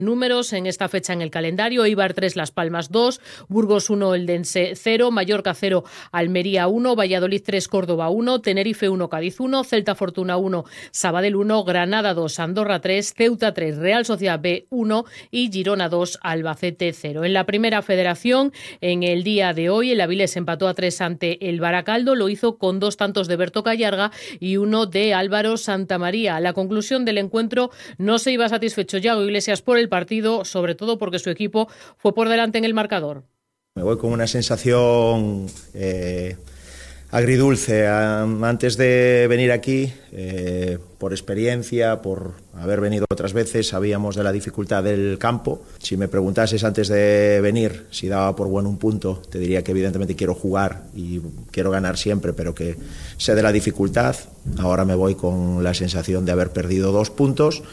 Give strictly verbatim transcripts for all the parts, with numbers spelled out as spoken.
Números en esta fecha en el calendario: Eibar tres, Las Palmas dos, Burgos uno, Eldense cero, Mallorca cero, Almería uno, Valladolid tres, Córdoba uno, Tenerife uno, Cádiz uno, Celta Fortuna uno, Sabadell uno, Granada dos, Andorra tres, Ceuta tres, Real Sociedad B uno y Girona dos, Albacete cero. En la primera federación, en el día de hoy, el Avilés empató a tres ante el Baracaldo, lo hizo con dos tantos de Berto Callarga y uno de Álvaro Santamaría. A la conclusión del encuentro no se iba satisfecho Yago Iglesias por el partido, sobre todo porque su equipo fue por delante en el marcador. Me voy con una sensación eh, agridulce. Antes de venir aquí, eh, por experiencia, por haber venido otras veces, sabíamos de la dificultad del campo. Si me preguntases antes de venir si daba por bueno un punto, te diría que evidentemente quiero jugar y quiero ganar siempre, pero que sé de la dificultad. Ahora me voy con la sensación de haber perdido dos puntos.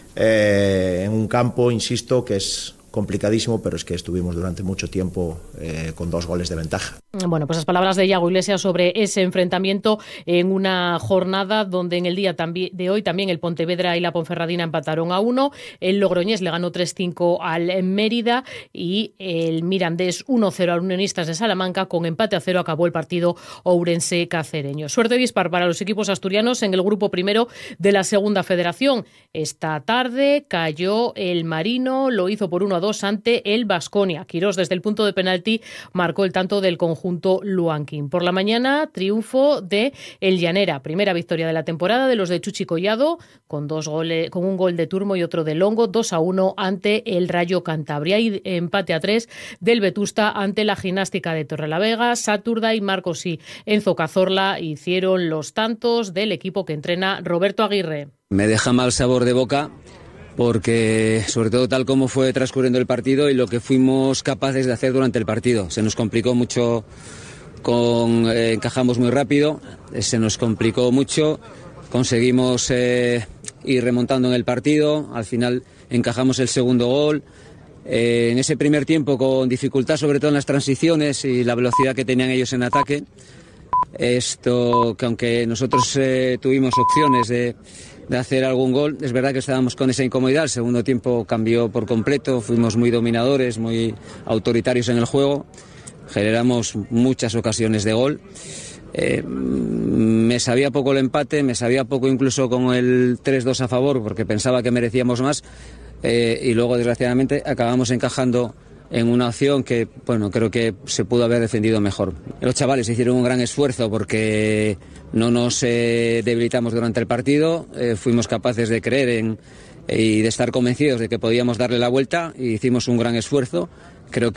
Eh, en un campo, insisto, que es complicadísimo, pero es que estuvimos durante mucho tiempo eh, con dos goles de ventaja. Bueno, pues las palabras de Yago Iglesias sobre ese enfrentamiento en una jornada donde en el día de hoy también el Pontevedra y la Ponferradina empataron a uno, el Logroñés le ganó tres cinco al Mérida y el Mirandés uno cero al Unionistas de Salamanca. Con empate a cero acabó el partido ourense-cacereño. Suerte dispar para los equipos asturianos en el grupo primero de la segunda federación. Esta tarde cayó el Marino, lo hizo por uno a dos ante el Baskonia. Quirós, desde el punto de penalti, marcó el tanto del conjunto luanquín. Por la mañana, triunfo de el Llanera, primera victoria de la temporada de los de Chuchi Collado, con dos goles, con un gol de Turmo y otro de Longo, dos a uno ante el Rayo Cantabria, y empate a tres del Vetusta ante la Gimnástica de Torrelavega. Saturday, Marcos y Enzo Cazorla hicieron los tantos del equipo que entrena Roberto Aguirre. Me deja mal sabor de boca, porque sobre todo tal como fue transcurriendo el partido y lo que fuimos capaces de hacer durante el partido. Se nos complicó mucho, con, eh, encajamos muy rápido, eh, se nos complicó mucho, conseguimos eh, ir remontando en el partido, al final encajamos el segundo gol. Eh, en ese primer tiempo con dificultad, sobre todo en las transiciones y la velocidad que tenían ellos en ataque. Esto, que aunque nosotros eh, tuvimos opciones de... de hacer algún gol, es verdad que estábamos con esa incomodidad. El segundo tiempo cambió por completo, fuimos muy dominadores, muy autoritarios en el juego, generamos muchas ocasiones de gol. Eh, me sabía poco el empate, me sabía poco incluso con el tres dos a favor, porque pensaba que merecíamos más, eh, y luego desgraciadamente acabamos encajando en una acción que, bueno, creo que se pudo haber defendido mejor. Los chavales hicieron un gran esfuerzo porque no nos eh, debilitamos durante el partido, eh, fuimos capaces de creer en, y de estar convencidos de que podíamos darle la vuelta, y hicimos un gran esfuerzo. Creo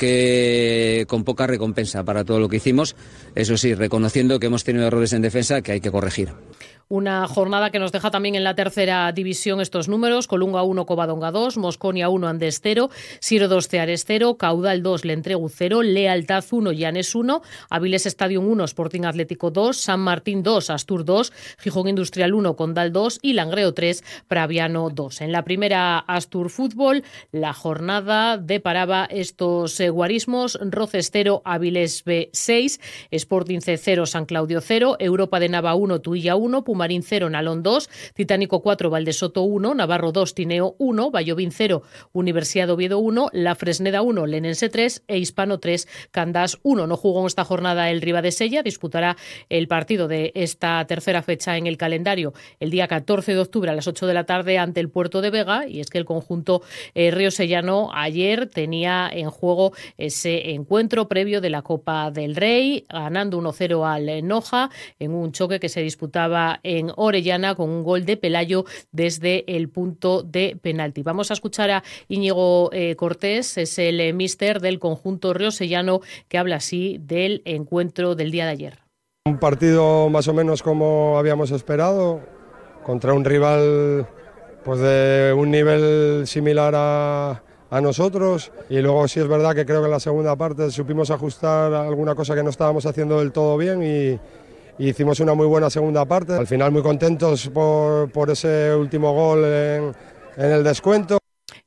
que con poca recompensa para todo lo que hicimos, eso sí, reconociendo que hemos tenido errores en defensa que hay que corregir. Una jornada que nos deja también en la tercera división estos números: Colunga uno, Covadonga dos, Mosconia uno, Andes cero, Siro dos, Ceares cero, Caudal dos, Lentregu cero, Lealtad uno, Llanes uno, Avilés Stadium uno, Sporting Atlético dos, San Martín dos, Astur dos, Gijón Industrial uno, Condal dos y Langreo tres, Praviano dos. En la primera Astur Fútbol, la jornada deparaba estos eh, guarismos: Roces cero, Avilés B seis, Sporting C cero, San Claudio cero, Europa de Nava uno, Tuilla uno, Puma Marín cero, Nalón dos, Titánico cuatro, Valdesoto uno, Navarro dos, Tineo uno, Vallovín cero, Universidad de Oviedo uno, La Fresneda uno, Lenense tres e Hispano tres, Candás uno. No jugó en esta jornada el Ribadesella, disputará el partido de esta tercera fecha en el calendario el día catorce de octubre a las ocho de la tarde ante el Puerto de Vega, y es que el conjunto eh, riosellano ayer tenía en juego ese encuentro previo de la Copa del Rey, ganando uno cero al Noja en un choque que se disputaba en Orellana con un gol de Pelayo desde el punto de penalti. Vamos a escuchar a Íñigo eh, Cortés, es el eh, míster del conjunto riosellano, que habla así del encuentro del día de ayer. Un partido más o menos como habíamos esperado, contra un rival pues de un nivel similar a, a nosotros, y luego sí es verdad que creo que en la segunda parte supimos ajustar alguna cosa que no estábamos haciendo del todo bien y Y hicimos una muy buena segunda parte. Al final muy contentos por, por ese último gol en, en el descuento.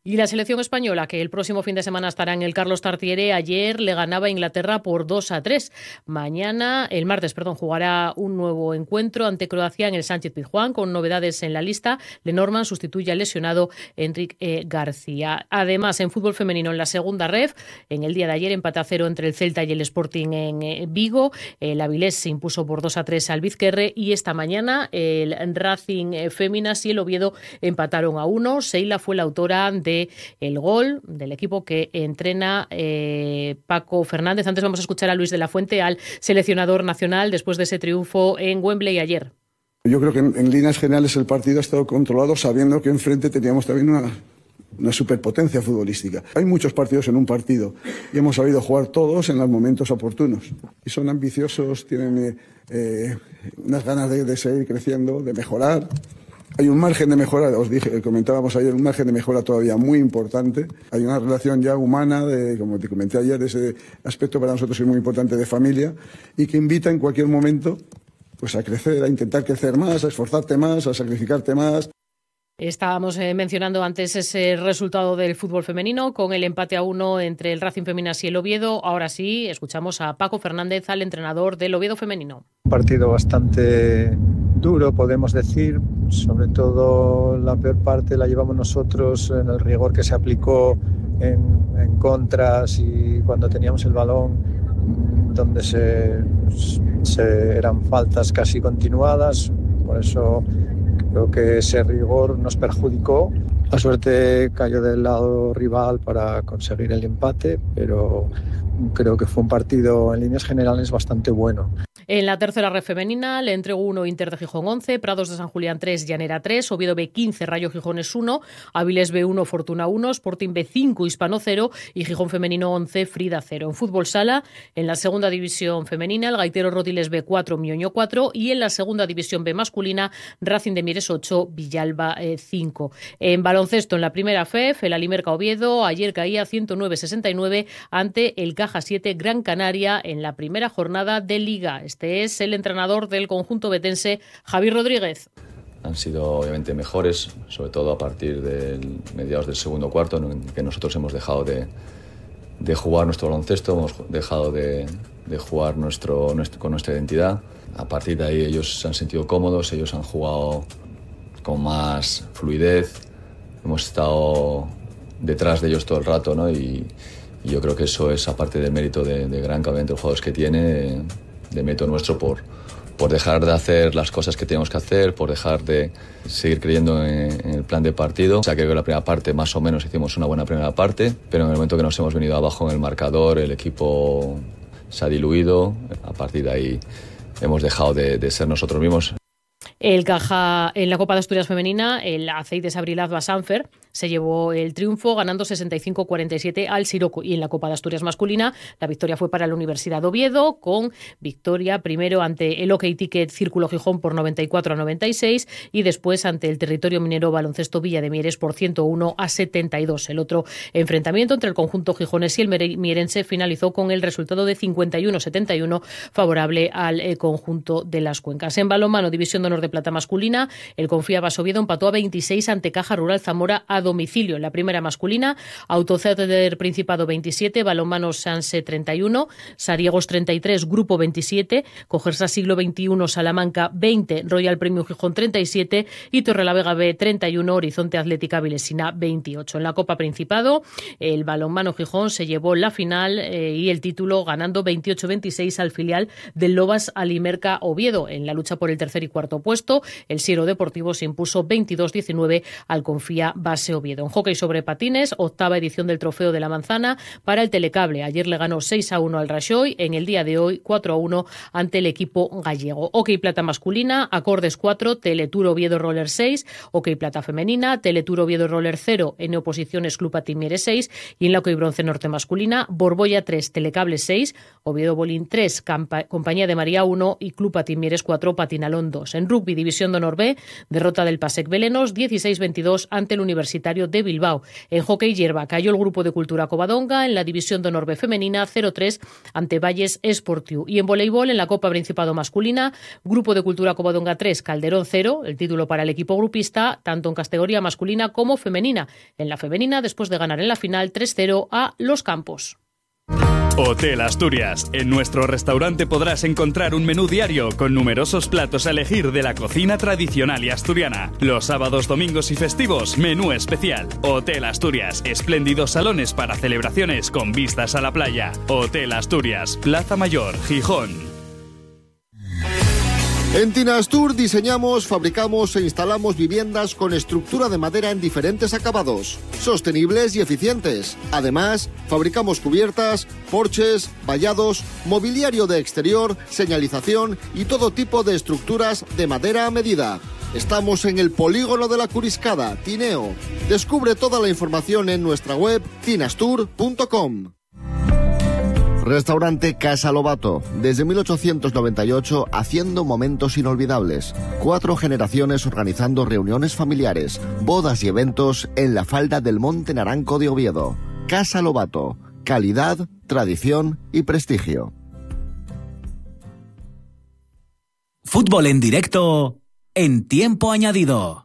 Y la selección española, que el próximo fin de semana estará en el Carlos Tartiere, ayer le ganaba a Inglaterra por dos a tres. Mañana, el martes, perdón, jugará un nuevo encuentro ante Croacia en el Sánchez-Pizjuán, con novedades en la lista. Lenormand sustituye al lesionado Enric eh, García. Además, en fútbol femenino, en la segunda ref, en el día de ayer, empate a cero entre el Celta y el Sporting en eh, Vigo. El Avilés se impuso por dos a tres al Vizquerre, y esta mañana el Racing eh, Féminas y el Oviedo empataron a uno. Seila fue la autora de el gol del equipo que entrena eh, Paco Fernández. Antes vamos a escuchar a Luis de la Fuente, al seleccionador nacional, después de ese triunfo en Wembley ayer. Yo creo que en, en líneas generales el partido ha estado controlado, sabiendo que enfrente teníamos también una, una superpotencia futbolística. Hay muchos partidos en un partido y hemos sabido jugar todos en los momentos oportunos. Y son ambiciosos, tienen eh, unas ganas de, de seguir creciendo, de mejorar. Hay un margen de mejora, os dije, comentábamos ayer, un margen de mejora todavía muy importante. Hay una relación ya humana, de, como te comenté ayer, de ese aspecto para nosotros es muy importante, de familia, y que invita en cualquier momento pues a crecer, a intentar crecer más, a esforzarte más, a sacrificarte más. Estábamos eh, mencionando antes ese resultado del fútbol femenino con el empate a uno entre el Racing Féminas y el Oviedo. Ahora sí, escuchamos a Paco Fernández, al entrenador del Oviedo femenino. Un partido bastante duro, podemos decir. Sobre todo la peor parte la llevamos nosotros en el rigor que se aplicó en, en contras y cuando teníamos el balón, donde se, se eran faltas casi continuadas. Por eso creo que ese rigor nos perjudicó. La suerte cayó del lado rival para conseguir el empate, pero creo que fue un partido en líneas generales bastante bueno. En la tercera red femenina, le entrego uno Inter de Gijón once, Prados de San Julián tres, Llanera tres, Oviedo B quince, Rayo Gijones uno, Avilés B uno, Fortuna uno, Sporting B cinco, Hispano cero y Gijón Femenino once, Frida cero. En fútbol sala, en la segunda división femenina, el Gaitero Rodiles B cuatro, Mioño cuatro, y en la segunda división B masculina, Racing de Mieres ocho, Villalba cinco. En baloncesto, en la primera F E F, el Alimerca Oviedo ayer caía ciento nueve a sesenta y nueve ante el Caja siete Gran Canaria en la primera jornada de Liga. Este es el entrenador del conjunto betense, Javi Rodríguez. Han sido obviamente mejores, sobre todo a partir de mediados del segundo cuarto, en que nosotros hemos dejado de, de jugar nuestro baloncesto, hemos dejado de, de jugar nuestro, nuestro, con nuestra identidad. A partir de ahí ellos se han sentido cómodos, ellos han jugado con más fluidez, hemos estado detrás de ellos todo el rato, ¿no? y, y yo creo que eso es, aparte del mérito de, de Gran Canaria, de los jugadores que tiene, de mérito nuestro por, por dejar de hacer las cosas que tenemos que hacer, por dejar de seguir creyendo en, en el plan de partido. O sea, creo que la primera parte más o menos hicimos una buena primera parte, pero en el momento que nos hemos venido abajo en el marcador, el equipo se ha diluido. A partir de ahí hemos dejado de, de ser nosotros mismos. El Caja, en la Copa de Asturias femenina, el Aceites Abrilaz Basanfer se llevó el triunfo ganando sesenta y cinco a cuarenta y siete al Siroco. Y en la Copa de Asturias masculina, la victoria fue para la Universidad de Oviedo, con victoria primero ante el OK Ticket Círculo Gijón por noventa y cuatro a noventa y seis y después ante el Territorio Minero Baloncesto Villa de Mieres por ciento uno a setenta y dos. El otro enfrentamiento entre el conjunto gijonés y el mierense finalizó con el resultado de cincuenta y uno a setenta y uno favorable al eh, conjunto de las Cuencas. En balonmano, División de Honor de Plata masculina, el Confiabas Oviedo empató a veintiséis ante Caja Rural Zamora a domicilio. En la primera masculina, Autoceder Principado veintisiete, Balonmano Sanse treinta y uno, Sariegos treinta y tres, Grupo veintisiete, Cogersa Siglo veintiuno, Salamanca veinte, Royal Premium Gijón treinta y siete y Torrelavega B treinta y uno, Horizonte Atlética Vilesina veintiocho. En la Copa Principado, el Balonmano Gijón se llevó la final eh, y el título ganando veintiocho a veintiséis al filial del Lobas Alimerca Oviedo. En la lucha por el tercer y cuarto puesto, el Siero Deportivo se impuso veintidós a diecinueve al Confía Base Oviedo. En hockey sobre patines, octava edición del Trofeo de la Manzana para el Telecable. Ayer le ganó seis a uno al Rajoy, en el día de hoy cuatro a uno ante el equipo gallego. Hockey plata masculina, Acordes cuatro, Teletour Oviedo Roller seis, Hockey plata femenina, Teletour Oviedo Roller cero, en Oposiciones Club Patín Mieres seis y en la Hockey bronce norte masculina, Borbolla tres, Telecable seis, Oviedo Bolín tres, Campa- Compañía de María uno y Club Patín Mieres cuatro, Patinalón dos. En rugby División de Honor B, derrota del Pasec Belenos dieciséis a veintidós ante el Universitario Universitario de Bilbao. En hockey hierba cayó el Grupo de Cultura Covadonga en la División de Honor B femenina cero tres ante Valles Esportiu. Y en voleibol, en la Copa Principado masculina, Grupo de Cultura Covadonga tres, Calderón cero, el título para el equipo grupista, tanto en categoría masculina como femenina. En la femenina, después de ganar en la final tres cero a Los Campos. Hotel Asturias. En nuestro restaurante podrás encontrar un menú diario con numerosos platos a elegir de la cocina tradicional y asturiana. Los sábados, domingos y festivos, menú especial. Hotel Asturias. Espléndidos salones para celebraciones con vistas a la playa. Hotel Asturias, Plaza Mayor, Gijón. En Tinastur diseñamos, fabricamos e instalamos viviendas con estructura de madera en diferentes acabados, sostenibles y eficientes. Además, fabricamos cubiertas, porches, vallados, mobiliario de exterior, señalización y todo tipo de estructuras de madera a medida. Estamos en el Polígono de la Curiscada, Tineo. Descubre toda la información en nuestra web tinastur punto com. Restaurante Casa Lobato, desde mil ochocientos noventa y ocho haciendo momentos inolvidables. Cuatro generaciones organizando reuniones familiares, bodas y eventos en la falda del Monte Naranco de Oviedo. Casa Lobato, calidad, tradición y prestigio. Fútbol en directo, en tiempo añadido.